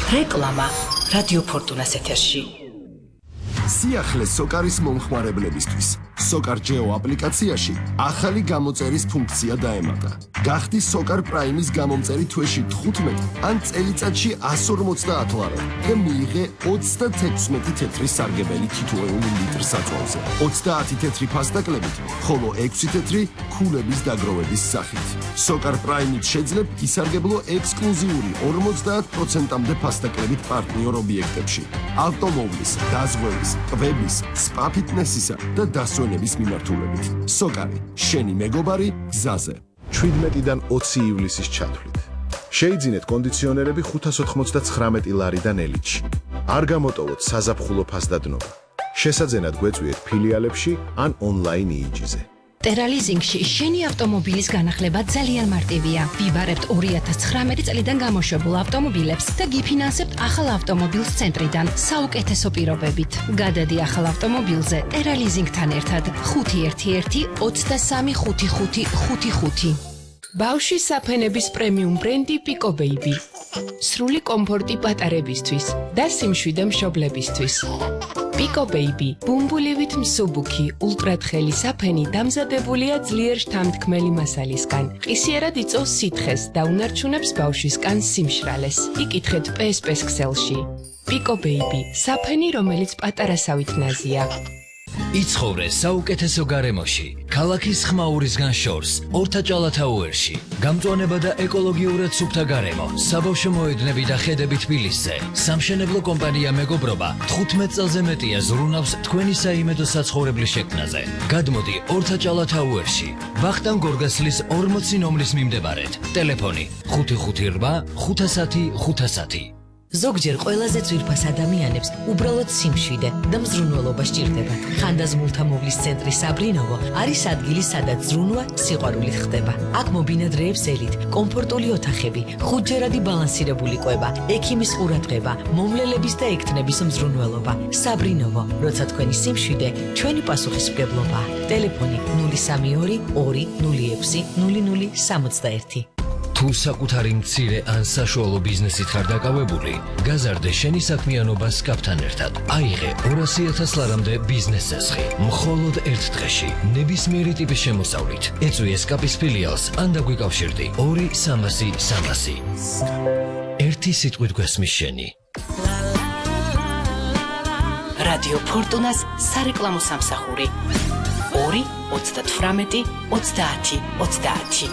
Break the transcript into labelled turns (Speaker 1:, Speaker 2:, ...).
Speaker 1: რეკლამა რადიო ფორტუნას ეთერში.
Speaker 2: სიახლე სოკარის მომხმარებლებისთვის. სოკარ ჯეო აპლიკაციაში ახალი გამოწერის ფუნქცია დაემატა. გახდი სოკარ პრაიმის გამომწერი თვეში 15 ან წელიწადში 150 ლარა და მიიღე 36 თეთრი სარგებელი თითოეული ლიტր საწვავზე. 30 თეთრი ფასდაკლებით, ხოლო 6 თეთრი ქულების დაგროვების სახით. სოკარ პრაიმით შეძლებ ისარგებლო ექსკლუზიური 50%-მდე ფასდაკლებით პარტნიორ ობიექტებში. ავტომობილის, დაზღვევის, ყბების, სპა ფიტნესისა და დასვენების მიმართულებით. სოკარი, შენი მეგობარი გზაზე.
Speaker 3: 17-დან 20 ივლისის ჩათვლით. შეიძინეთ კონდიციონერები 599 ლარიდან ელიტში. არ გამოტოვოთ საზაფხულო ფასდადნობა. შესაძენად გვეწვიეთ ფილიალებში ან ონლაინ იიჯიზე.
Speaker 4: ტერალიზინგში შენი ავტომობილის განახლება ძალიან მარტივია. ვიბარებთ 2019 წლიდან გამოშვებულ ავტომობილებს და გიფინანსებთ ახალ ავტომობილს ცენტრიდან საუკეთესო პირობებით. გადადი ახალ ავტომობილზე ტერალიზინგთან ერთად 511 23 5555.
Speaker 5: ბავშვის საფენების პრემიუმ ბრენდი Pico Baby. სრული კომფორტი პატარებისთვის და სიმშვიდე მშობლებისთვის. Pico Baby, ბუმბულივით მსუბუქი, ულტრათხელი საფენი დამზადებულია ძლიერ შთამთქმელი მასალისგან. ყისიერად იწვევს სითხეს და უნარჩუნებს ბავშვისგან სიმშრალეს. იკითხეთ PSP-ს ქსელში. Pico Baby, საფენი, რომელიც პატარასავით ნაზია.
Speaker 6: იცხოვრე საუკეთესო გარემოში, ქალაქის ხმაურისგან შორს, ორთაჭალათაუერში. გამწვანება და ეკოლოგიურად სუფთა გარემო, საბავშვო მოედნები და ხედები თბილისზე. სამშენებლო კომპანია მეგობრობა 15 წელზე მეტია ზრუნავს თქვენი საიმედო საცხოვრებლის შექმნაზე. გადმოდი ორთაჭალათაუერში, ვახტანგ გორგასლის 40 ნომრის მიმდებარედ. ტელეფონი 558 510 510.
Speaker 1: ზოგჯერ ყველაზე ძვირფას ადამიანებს უბრალოდ სიმშვიდე და მზრუნველობა სჭირდებათ. ხანდაზმულთა მოვლის ცენტრი საბრინოვო არის ადგილი, სადაც ზრუნვა სიყვარულით ხდება. აქ მობინადრეებს ელით, კომფორტული ოთახები, 5ჯერადი ბალანსირებული კვება, ექიმის ყურადღება, მომლელების და ექთნების მზრუნველობა. საბრინოვო, როცა თქვენი სიმშვიდე, ჩვენი პასუხისმგებლობა. ტელეფონი 032 206 0061.
Speaker 6: თუ საკუთარი მცირე ან საშუალო ბიზნესით ხარ დაკავებული, გაზარდე შენი საქმიანობა SCAP-თან ერთად. აიღე 200,000 ლარამდე ბიზნეს ზესხი. მხოლოდ ერთ დღეში, ნებისმიერი ტიპის შემოსავლით. ეწვი SCAP-ის ფილიალს ან დაგვიკავშირდი 2-300-300. ერთი სიტყვით გვესმის შენი.
Speaker 1: რადიო ფორტუნას სარეკლამო სამსახური 2 38 30 30.